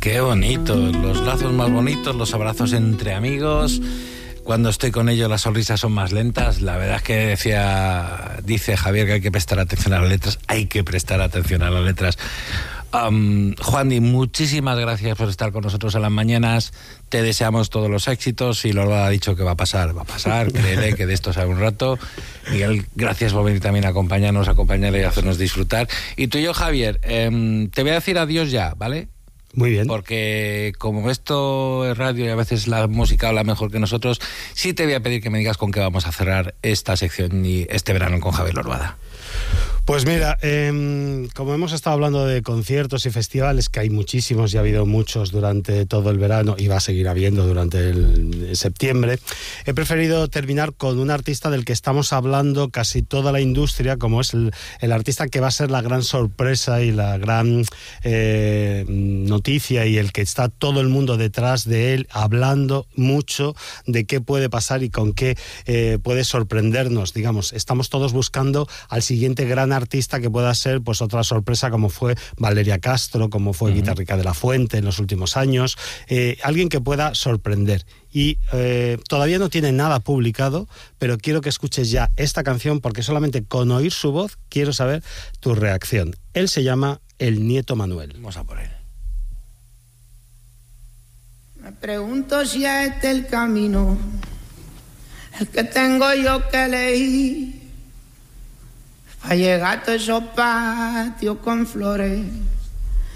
Qué bonito, los lazos más bonitos, los abrazos entre amigos. Cuando estoy con ellos las sonrisas son más lentas. La verdad es que dice Javier que hay que prestar atención a las letras. Hay que prestar atención a las letras. Juandi, muchísimas gracias por estar con nosotros en las mañanas. Te deseamos todos los éxitos y Lorbada ha dicho que va a pasar, créele que de esto sabe un rato. Miguel, gracias por venir también a acompañarnos y hacernos disfrutar. Y tú y yo, Javier, te voy a decir adiós ya, ¿vale? Muy bien. Porque como esto es radio y a veces la música habla mejor que nosotros, sí te voy a pedir que me digas con qué vamos a cerrar esta sección y este verano con Javier Lorbada. Pues mira, como hemos estado hablando de conciertos y festivales, que hay muchísimos y ha habido muchos durante todo el verano y va a seguir habiendo durante el septiembre, he preferido terminar con un artista del que estamos hablando casi toda la industria, como es el artista que va a ser la gran sorpresa y la gran noticia, y el que está todo el mundo detrás de él hablando mucho de qué puede pasar y con qué puede sorprendernos. Digamos, estamos todos buscando al siguiente gran artista que pueda ser pues otra sorpresa, como fue Valeria Castro, como fue Guitarrica de la Fuente en los últimos años, alguien que pueda sorprender. Y todavía no tiene nada publicado, pero quiero que escuches ya esta canción, porque solamente con oír su voz quiero saber tu reacción. Él se llama El Nieto Manuel. Vamos a por él. Me pregunto si es este el camino, el que tengo yo que elegir, para llegar a todos esos patios con flores